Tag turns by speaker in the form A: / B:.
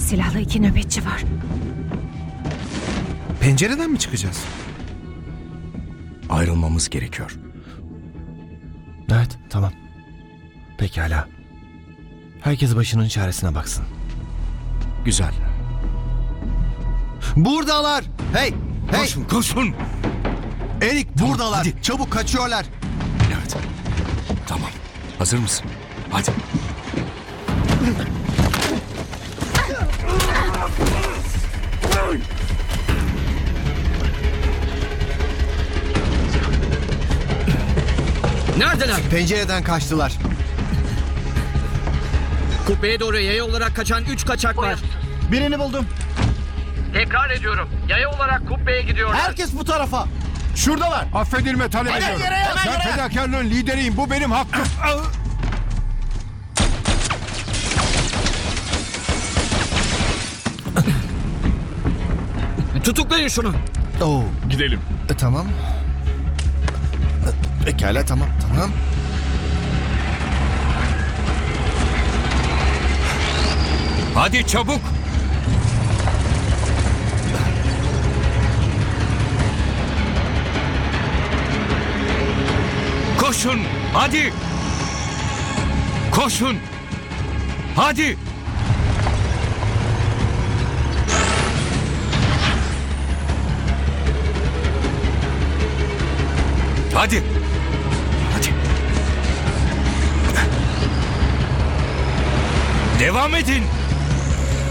A: silahlı 2 nöbetçi var.
B: Pencereden mi çıkacağız?
C: Ayrılmamız gerekiyor.
D: Evet, tamam. Pekala. Herkes başının çaresine baksın.
C: Güzel.
D: Buradalar! Hey! Hey!
C: Koşun, koşun!
D: Erik buradalar!
C: hadi.
D: Çabuk kaçıyorlar!
C: Evet. Tamam. Hazır mısın? Hadi.
E: Neredeler?
D: Pencereden kaçtılar.
E: Kubbeye doğru yaya olarak kaçan 3 kaçak var.
D: Birini buldum.
E: Tekrar ediyorum. Yaya olarak kubbeye gidiyorlar.
D: Herkes bu tarafa. Şuradalar.
B: Affedilme talep
D: Hemen
B: ediyorum.
D: yere, hemen
B: Ben
D: yere.
B: fedakarlığın lideriyim. Bu benim hakkım.
E: Tutuklayın şunu.
D: Oo.
B: Gidelim.
D: Tamam. Pekala, tamam.
C: Hadi çabuk! Koşun! Hadi! Koşun! Hadi! Hadi! Hadi! Devam edin!